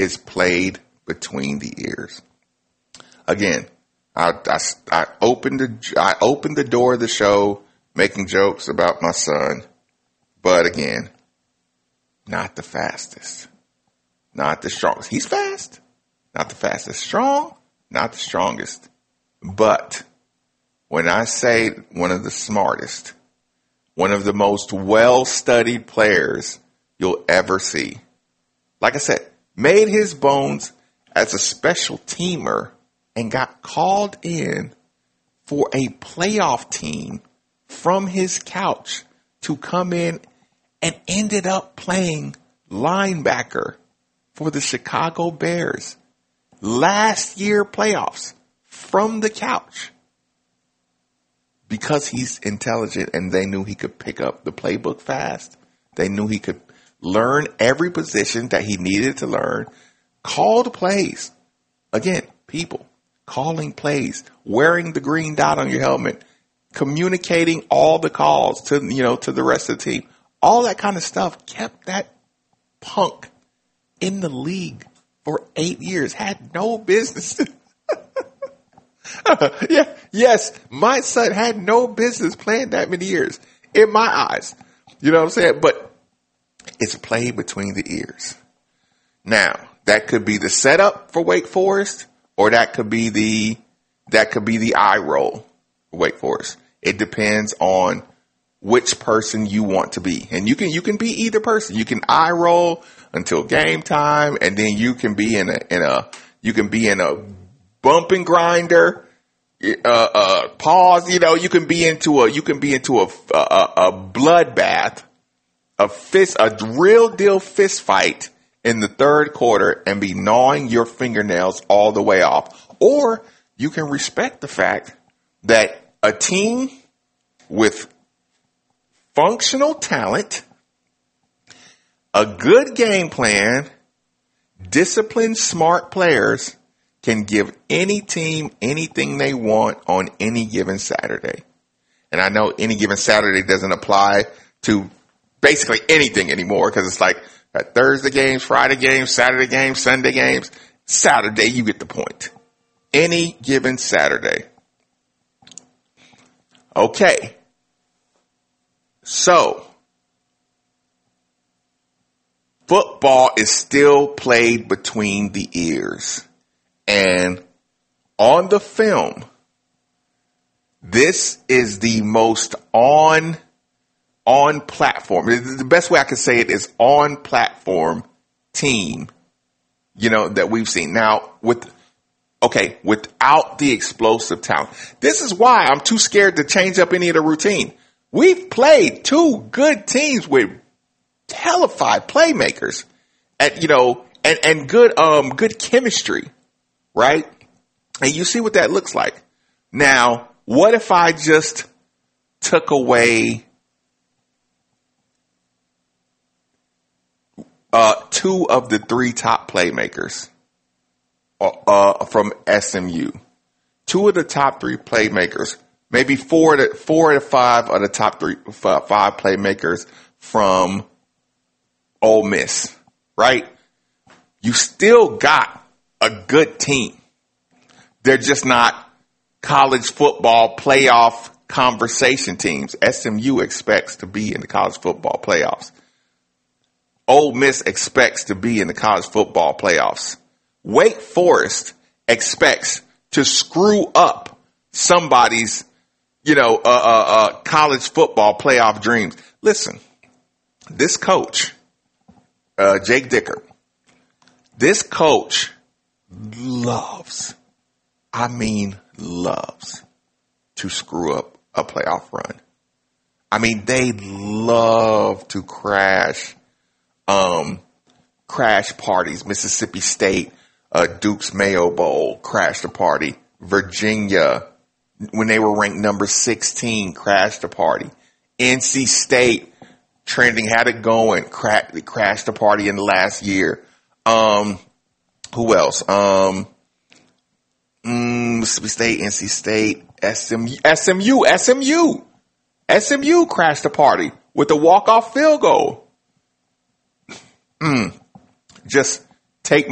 is played between the ears. Again, I opened the door of the show making jokes about my son, but again, not the fastest, not the strongest. He's fast, not the fastest. Strong, not the strongest. But when I say one of the smartest, one of the most well-studied players you'll ever see, like I said, made his bones as a special teamer and got called in for a playoff team from his couch to come in and ended up playing linebacker for the Chicago Bears last year playoffs from the couch because he's intelligent and they knew he could pick up the playbook fast. They knew he could learn every position that he needed to learn, called plays. Again, people calling plays, wearing the green dot on your helmet, communicating all the calls to the rest of the team. All that kind of stuff kept that punk in the league for 8 years. Had no business. Yes, my son had no business playing that many years in my eyes. You know what I'm saying? But it's played between the ears. Now, that could be the setup for Wake Forest, or that could be the eye roll for Wake Forest. It depends on which person you want to be. And you can be either person. You can eye roll until game time, and then you can be in a bump and grinder, pause, you can be into a bloodbath, a real deal fist fight in the third quarter and be gnawing your fingernails all the way off. Or you can respect the fact that a team with functional talent, a good game plan, disciplined, smart players can give any team anything they want on any given Saturday. And I know any given Saturday doesn't apply to basically anything anymore because it's like Thursday games, Friday games, Saturday games, Sunday games. Saturday, you get the point. Any given Saturday. Okay. So, football is still played between the ears. And on the film, this is the most on platform. The best way I can say it is on platform team, that we've seen. Now, without the explosive talent. This is why I'm too scared to change up any of the routine. We've played two good teams with hellified playmakers and good chemistry, right? And you see what that looks like. Now, what if I just took away two of the three top playmakers from SMU? Two of the top three playmakers, maybe four to five of the top five playmakers from Ole Miss, right? You still got a good team. They're just not college football playoff conversation teams. SMU expects to be in the college football playoffs. Ole Miss expects to be in the college football playoffs. Wake Forest expects to screw up somebody's, college football playoff dreams. Listen, this coach, Jake Dicker, this coach loves to screw up a playoff run. I mean, they love to crash parties. Mississippi State, Duke's Mayo Bowl crashed a party. Virginia, when they were ranked number 16, crashed a party. NC State, trending, had it going, crashed a party in the last year. Who else? Mississippi State, NC State, SMU crashed a party with a walk-off field goal. Just